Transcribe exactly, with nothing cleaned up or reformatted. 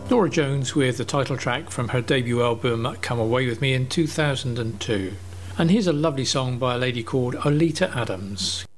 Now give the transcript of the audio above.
Norah Jones with the title track from her debut album Come Away With Me in two thousand two. And here's a lovely song by a lady called Oleta Adams.